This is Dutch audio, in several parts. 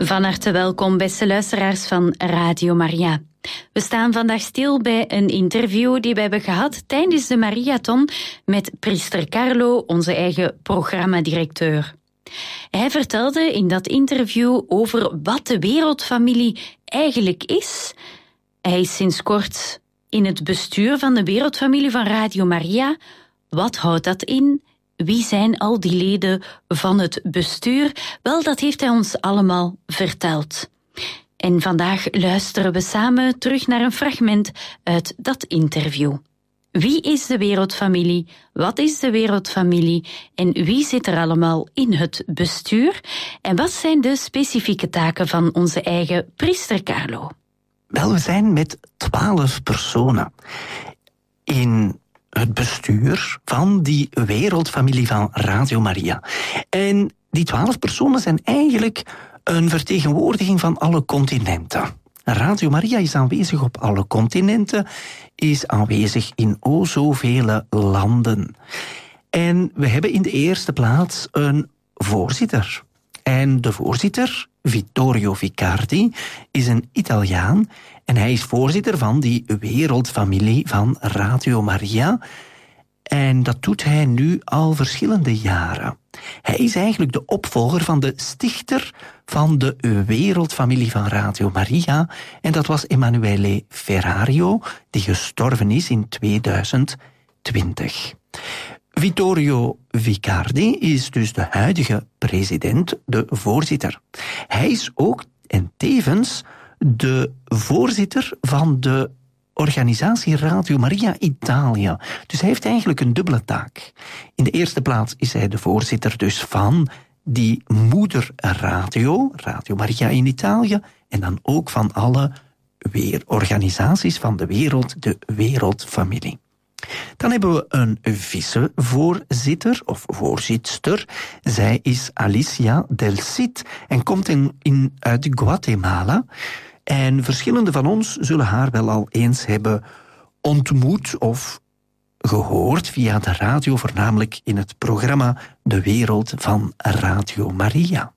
Van harte welkom, beste luisteraars van Radio Maria. We staan vandaag stil bij een interview die we hebben gehad tijdens de Mariathon met priester Carlo, onze eigen programmadirecteur. Hij vertelde in dat interview over wat de wereldfamilie eigenlijk is. Hij is sinds kort in het bestuur van de wereldfamilie van Radio Maria. Wat houdt dat in? Wie zijn al die leden van het bestuur? Wel, dat heeft hij ons allemaal verteld. En vandaag luisteren we samen terug naar een fragment uit dat interview. Wie is de wereldfamilie? Wat is de wereldfamilie? En wie zit er allemaal in het bestuur? En wat zijn de specifieke taken van onze eigen priester Carlo? Wel, we zijn met 12 personen in het bestuur van die wereldfamilie van Radio Maria. En die 12 personen zijn eigenlijk een vertegenwoordiging van alle continenten. Radio Maria is aanwezig op alle continenten, is aanwezig in zoveel landen. En we hebben in de eerste plaats een voorzitter. En de voorzitter, Vittorio Vicardi, is een Italiaan en hij is voorzitter van die wereldfamilie van Radio Maria. En dat doet hij nu al verschillende jaren. Hij is eigenlijk de opvolger van de stichter van de wereldfamilie van Radio Maria. En dat was Emanuele Ferrario, die gestorven is in 2020. Vittorio Vicardi is dus de huidige president, de voorzitter. Hij is ook en tevens de voorzitter van de organisatie Radio Maria Italia. Dus hij heeft eigenlijk een dubbele taak. In de eerste plaats is hij de voorzitter dus van die moederradio, Radio Maria in Italië, en dan ook van alle organisaties van de wereld, de wereldfamilie. Dan hebben we een vicevoorzitter of voorzitster. Zij is Alicia Del Cid en komt uit Guatemala. En verschillende van ons zullen haar wel al eens hebben ontmoet of gehoord via de radio, voornamelijk in het programma De Wereld van Radio Maria.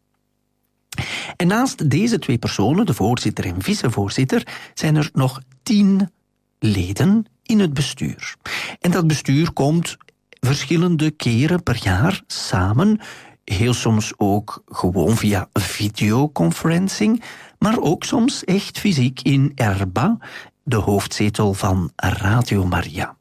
En naast deze 2 personen, de voorzitter en vicevoorzitter, zijn er nog 10 leden in het bestuur. En dat bestuur komt verschillende keren per jaar samen, heel soms ook gewoon via videoconferencing, maar ook soms echt fysiek in Erba, de hoofdzetel van Radio Maria.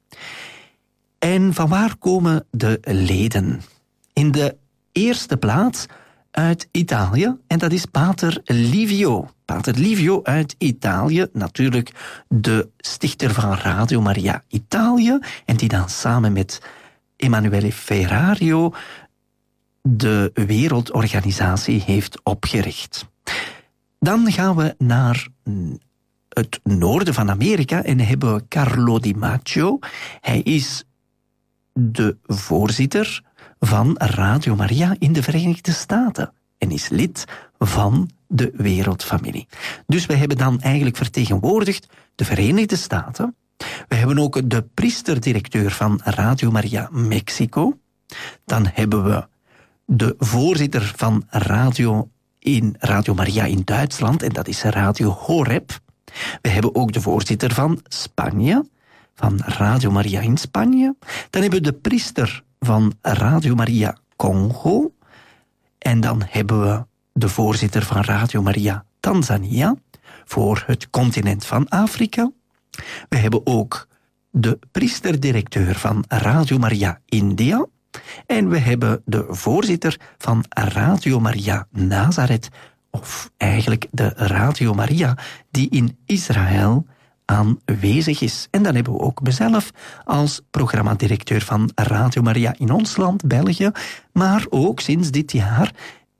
En vanwaar komen de leden? In de eerste plaats uit Italië, en dat is Pater Livio. Pater Livio uit Italië, natuurlijk de stichter van Radio Maria Italië, en die dan samen met Emanuele Ferrario de wereldorganisatie heeft opgericht. Dan gaan we naar het noorden van Amerika en hebben we Carlo Di Maggio. Hij is de voorzitter van Radio Maria in de Verenigde Staten en is lid van de wereldfamilie. Dus we hebben dan eigenlijk vertegenwoordigd de Verenigde Staten. We hebben ook de priesterdirecteur van Radio Maria Mexico. Dan hebben we de voorzitter van Radio Maria in Duitsland, en dat is Radio Horeb. We hebben ook de voorzitter van Spanje, van Radio Maria in Spanje. Dan hebben we de priester van Radio Maria Congo. En dan hebben we de voorzitter van Radio Maria Tanzania, voor het continent van Afrika. We hebben ook de priesterdirecteur van Radio Maria India. En we hebben de voorzitter van Radio Maria Nazareth, of eigenlijk de Radio Maria die in Israël aanwezig is. En dan hebben we ook mezelf als programmadirecteur van Radio Maria in ons land, België, maar ook sinds dit jaar